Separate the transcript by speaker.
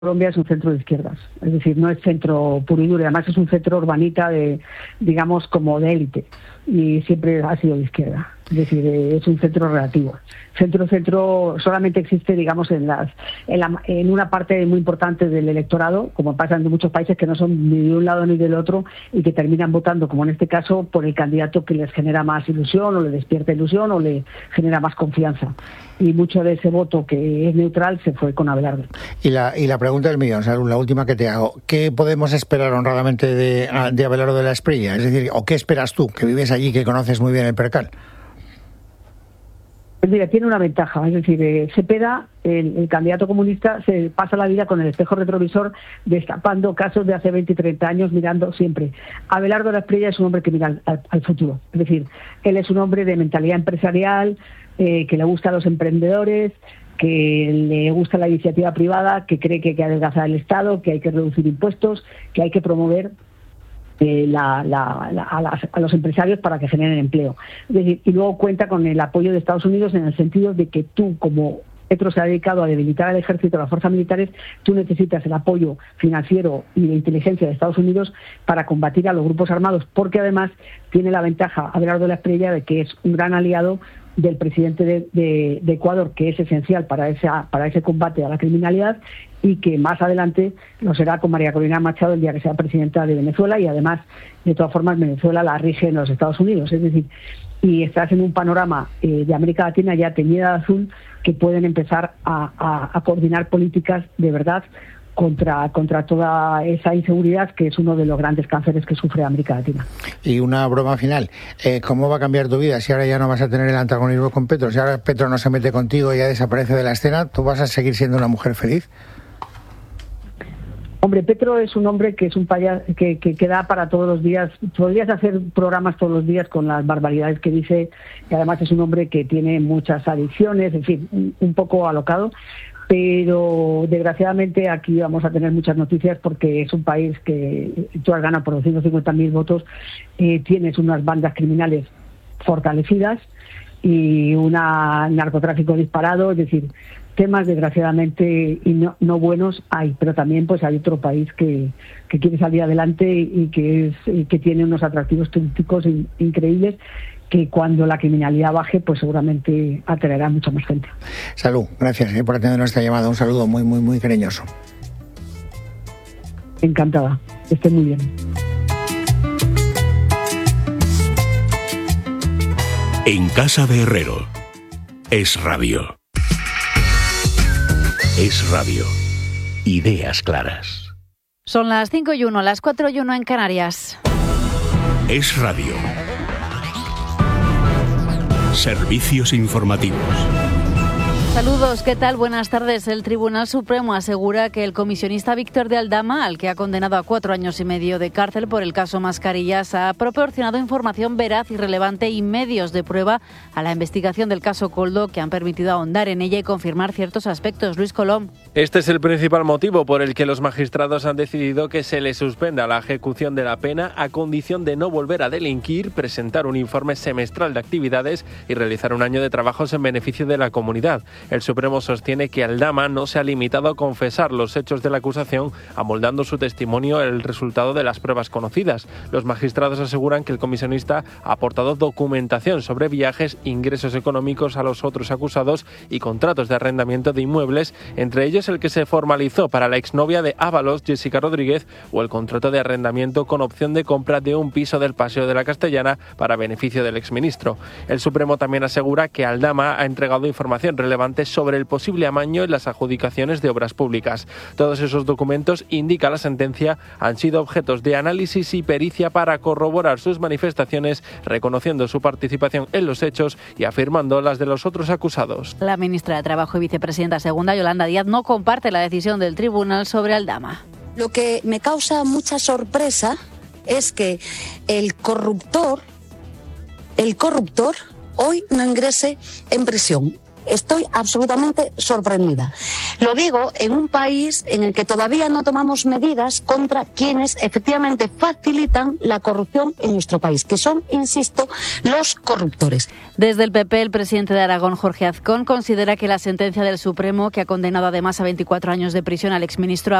Speaker 1: Colombia es un centro de izquierdas, es decir, no es centro puro y duro, además es un centro urbanita digamos, como de élite, y siempre ha sido de izquierda, es decir, es un centro relativo. Centro solamente existe, digamos, en una parte muy importante del electorado, como pasa en muchos países que no son ni de un lado ni del otro y que terminan votando, como en este caso, por el candidato que les genera más ilusión o le despierta ilusión o le genera más confianza. Y mucho de ese voto que es neutral se fue con Abelardo.
Speaker 2: Y la pregunta del millón, Salud, la última que te hago. ¿Qué podemos esperar honradamente de Abelardo de la Espriella? Es decir, ¿o qué esperas tú, que vives allí, que conoces muy bien el percal?
Speaker 1: Pues mira, tiene una ventaja, es decir, Cepeda, el candidato comunista, se pasa la vida con el espejo retrovisor destapando casos de hace 20 y 30 años, mirando siempre. Abelardo de la Espriella es un hombre que mira al futuro, es decir, él es un hombre de mentalidad empresarial, que le gusta a los emprendedores, que le gusta la iniciativa privada, que cree que hay que adelgazar el Estado, que hay que reducir impuestos, que hay que promover a los empresarios para que generen empleo. Es decir, y luego cuenta con el apoyo de Estados Unidos en el sentido de que tú, como Petro se ha dedicado a debilitar al ejército y a las fuerzas militares, tú necesitas el apoyo financiero y de inteligencia de Estados Unidos para combatir a los grupos armados, porque además tiene la ventaja, Abelardo de la Espriella, de que es un gran aliado del presidente de Ecuador, que es esencial para ese combate a la criminalidad, y que más adelante lo será con María Corina Machado el día que sea presidenta de Venezuela, y además, de todas formas, Venezuela la rige en los Estados Unidos, es decir, y estás en un panorama de América Latina ya teñida de azul, que pueden empezar a coordinar políticas de verdad contra toda esa inseguridad que es uno de los grandes cánceres que sufre América Latina.
Speaker 2: Y una broma final, ¿cómo va a cambiar tu vida si ahora ya no vas a tener el antagonismo con Petro? Si ahora Petro no se mete contigo y ya desaparece de la escena, ¿tú vas a seguir siendo una mujer feliz?
Speaker 1: Hombre, Petro es un hombre que es un payaso que da para todos los días. Podrías hacer programas todos los días con las barbaridades que dice, y además es un hombre que tiene muchas adicciones, en fin, un poco alocado. Pero desgraciadamente aquí vamos a tener muchas noticias porque es un país que tú has ganado por 250.000 votos, tienes unas bandas criminales fortalecidas y un narcotráfico disparado, es decir, temas desgraciadamente y no buenos hay, pero también pues hay otro país que quiere salir adelante y que tiene unos atractivos turísticos increíbles, que cuando la criminalidad baje, pues seguramente atraerá mucha más gente.
Speaker 2: Salud, gracias por atender nuestra llamada. Un saludo muy, muy, muy cariñoso.
Speaker 1: Encantada. Que esté muy bien.
Speaker 3: En Casa de Herrero. Es radio. Es radio. Ideas claras.
Speaker 4: Son las 5:01, las 4:01 en Canarias.
Speaker 3: Es radio. Servicios informativos.
Speaker 4: Saludos, ¿qué tal? Buenas tardes. El Tribunal Supremo asegura que el comisionista Víctor de Aldama, al que ha condenado a 4 años y medio de cárcel por el caso Mascarillas, ha proporcionado información veraz y relevante y medios de prueba a la investigación del caso Koldo que han permitido ahondar en ella y confirmar ciertos aspectos. Luis Colom.
Speaker 5: Este es el principal motivo por el que los magistrados han decidido que se le suspenda la ejecución de la pena a condición de no volver a delinquir, presentar un informe semestral de actividades y realizar un año de trabajos en beneficio de la comunidad. El Supremo sostiene que Aldama no se ha limitado a confesar los hechos de la acusación, amoldando su testimonio el resultado de las pruebas conocidas. Los magistrados aseguran que el comisionista ha aportado documentación sobre viajes, ingresos económicos a los otros acusados y contratos de arrendamiento de inmuebles, entre ellos el que se formalizó para la exnovia de Ábalos, Jessica Rodríguez, o el contrato de arrendamiento con opción de compra de un piso del Paseo de la Castellana para beneficio del exministro. El Supremo también asegura que Aldama ha entregado información relevante sobre el posible amaño en las adjudicaciones de obras públicas. Todos esos documentos, indica la sentencia, han sido objetos de análisis y pericia para corroborar sus manifestaciones, reconociendo su participación en los hechos y afirmando las de los otros acusados.
Speaker 4: La ministra de Trabajo y vicepresidenta segunda, Yolanda Díaz, no comparte la decisión del tribunal sobre Aldama.
Speaker 6: Lo que me causa mucha sorpresa es que el corruptor hoy no ingrese en prisión. Estoy absolutamente sorprendida. Lo digo en un país en el que todavía no tomamos medidas contra quienes efectivamente facilitan la corrupción en nuestro país, que son, insisto, los corruptores.
Speaker 4: Desde el PP, el presidente de Aragón, Jorge Azcón, considera que la sentencia del Supremo, que ha condenado además a 24 años de prisión al exministro